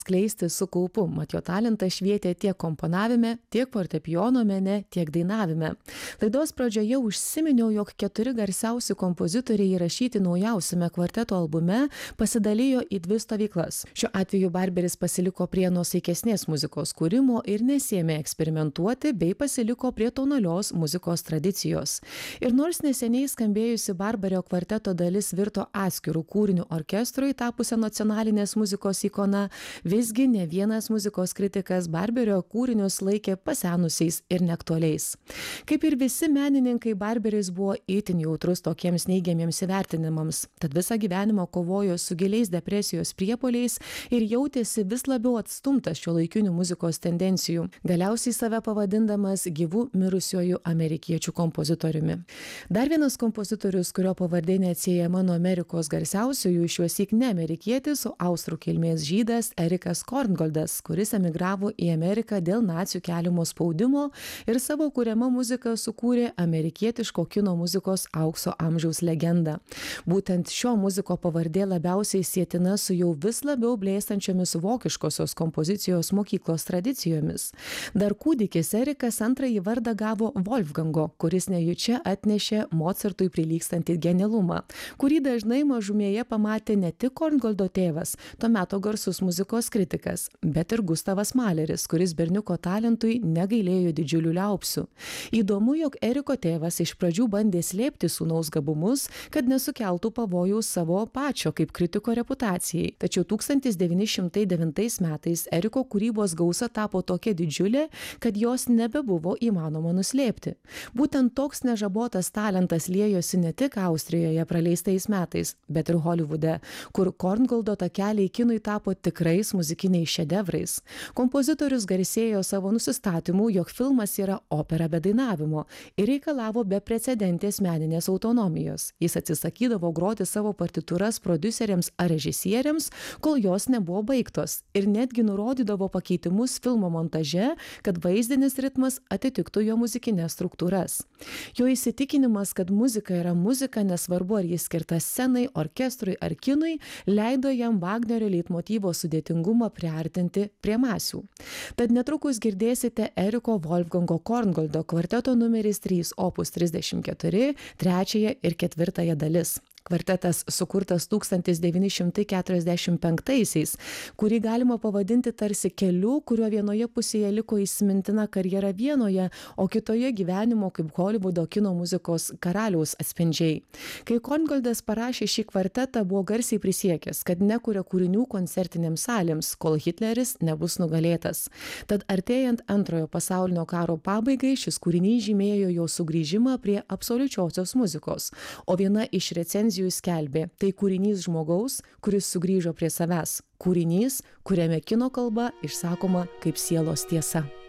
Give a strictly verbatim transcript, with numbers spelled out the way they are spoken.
skleisti su kaupu, mat jo talentas švietė tiek komponavime, tiek fortepijono mene, tiek dainavime. Laidos pradžioje užsiminiau, jog keturi garsiausi kompozitoriai įrašyti naujausiame kvarteto albume pasidalijo į dvi stovyklas. Šiuo atveju Barberis pasiliko prie nuosaikesnės muzikos kūrimo ir nesėmė eksperimentuoti bei pasiliko prie tonalios muzikos tradicijos. Ir nors neseniai skambėjusi Barberio kvarteto dalis virto atskirų kūrinių orkestrui tapusią nacionalinės muzikos ikona, visgi ne vienas muzikos kritikas Barberio kūrinius laikė pasenusiais ir neaktualiais. Kaip ir visi menininkai, Barberis buvo itin jautrus tokiems neigiamiems įvertinimams, tad visą gyvenimą kovojo su giliais depresijos priepuoliais ir jautėsi vis labiau atstumtas šiuolaikinių muzikos tendencijų, galiausiai save pavadindamas gyvų mirusiuoju amerikiečių kompozitoriumi. Dar vienas kompozitorius, kurio pavardė neatsiejama nuo Amerikos garsiausiųjų, šiuosyk ne amerikietis, o austrų kilmės žydas Erikas Korngoldas, kuris emigravo į Ameriką dėl nacių keliamo spaudimo ir savo kuriama muzika sukūrė amerikietiško kino muzikos aukso amžiaus legendą. Būtent šio muziko pavardė labiausiai sietina su jau vis labiau blėstančiomis vokiškosios kompozicijos mokyklos tradicijomis. Dar kūdikis Erikas antrąjį vardą gavo Wolfgango, kuris nejučia atnešė Mozartui prilygstantį genialumą, kurį dažnai mažumėje pamatė ne tik Korngoldo tėvas, tuo metu garsus muzikos kritikas, bet ir Gustavas Maleris, kuris berniuko talentui negailėjo didžiulių liaupsių. Įdomu, jog Eriko tėvas iš pradžių bandė slėpti sūnaus gabumus, kad nesukeltų pavojaus savo pačio kaip kritiko reputacijai. Tačiau tūkstantis devyni šimtai devintais metais Eriko kūrybos gausa tapo tokia didžiulė, kad jos nebebuvo įmanoma nuslėpti. Būtent toks nežabotas talentas liejosi ne tik Austrijoje praleistais metais, bet ir Holivude, kur Korngoldo takeliai kinui tapo tikrais muzikiniais šedevrais. Kompozitorius garsėjo savo nusistatymu, jog filmas yra opera be dainavimo ir reikalavo beprecedentės meninės autonomijos. Jis atsisakydavo groti savo partitūras prodiuseriams ar režisieriams, kol jos nebuvo baigtos, ir netgi nurodydavo pakeitimus filmo montaže, kad vaizdinis ritmas atitiktų jo muzikinės struktūras. Jo įsitikinimas, kad muzika yra muzika, nesvarbu ar jis skirta scenai, orkestrui ar kinui, leido jam Vagnerio leitmotyvo sudėtingumą priartinti prie masių. Tad netrukus girdėsite Eriko Wolfgango Korngoldo kvarteto numeris trys opus trisdešimt keturi, trečiąją ir ketvirtąją dalis. Kvartetas sukurtas tūkstantis devyni šimtai keturiasdešimt penktaisiais, kurį galima pavadinti tarsi keliu, kurio vienoje pusėje liko įsimintina karjera Vienoje, o kitoje gyvenimo kaip Holivudo kino muzikos karaliaus atspindžiai. Kai Korngoldas parašė šį kvartetą, buvo garsiai prisiekęs, kad nekuria kūrinių koncertinėms salėms, kol Hitleris nebus nugalėtas. Tad artėjant antrojo pasaulinio karo pabaigai, šis kūrinys žymėjo jo sugrįžimą prie absoliučiosios muzikos, o viena iš recenzijų skelbė: tai kūrinys žmogaus, kuris sugrįžo prie savęs, kūrinys, kuriame kino kalba išsakoma kaip sielos tiesa.